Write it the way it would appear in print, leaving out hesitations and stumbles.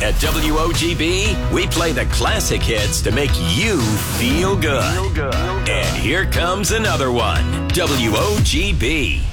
At WOGB, we play the classic hits to make you feel good. And here comes another one. WOGB.